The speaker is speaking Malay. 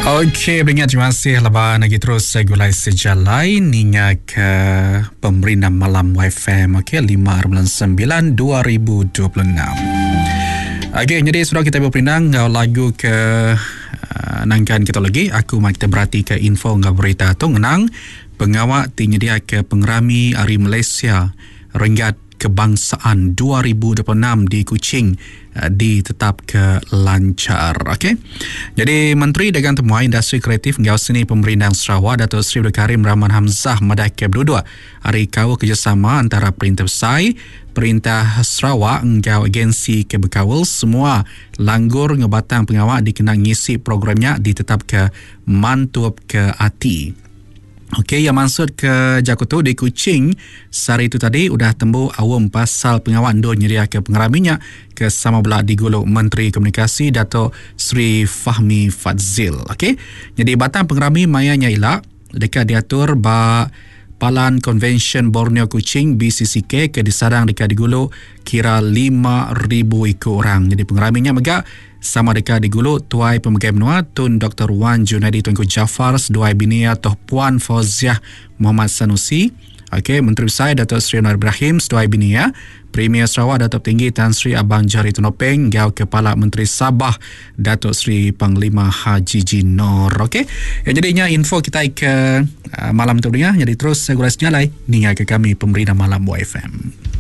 Okey, beringat terima kasih Laban lagi terus saya gulai sejalai Ninya ke Pemerintah Malam YFM. Okey, 5/9/2026. Okey, jadi sudah kita berperindang lagu ke nangkan kita lagi. Aku mai kita berhati ke info ngah berita tu ngenang pengawak tinyedia ke pengerami Hari Malaysia Ringgat Kebangsaan 2026 di Kuching ditetap ke lancar. Okey. Jadi Menteri Dagang Temuan Industri Kreatif Ngau Seni Pemerintah Sarawak Datuk Seri Abdul Karim Rahman Hamzah Madai berdua hari kawal kerjasama antara Perintah Besai, Perintah Sarawak ngau agensi kebekawal semua langgur ngebatang pengawak dikenang ngisi programnya ditetap ke mantup ke ati. Okey, yang maksud ke Jakarta di Kuching sehari itu tadi udah tembu awam pasal pengawal ndo nyeria ke pengeraminya ke sama belah digulung Menteri Komunikasi Datuk Sri Fahmi Fadzil. Okey, jadi batang pengerami mayanya ilak dekat diatur ba Palan Convention Borneo Kuching BCCK ke disadang dekat digulung kira 5,000 ikut orang. Jadi pengeraminya megak sama dekat digulu Tuai Pemegai Menua Tun Dr. Wan Junaidi Tunku Jafar Seduai Binia Toh Puan Fauziah Muhammad Sanusi. Okey, Menteri Besar Datuk Seri Anwar Ibrahim Seduai Binia, Premier Sarawak Datuk Tinggi Tan Sri Abang Jari Tunopeng, Gau Kepala Menteri Sabah Datuk Seri Panglima Haji Jinor. Okey, jadinya info kita ke malam tu dunia. Jadi terus saya gula senyalai ningai ke kami Pemerintah Malam YFM.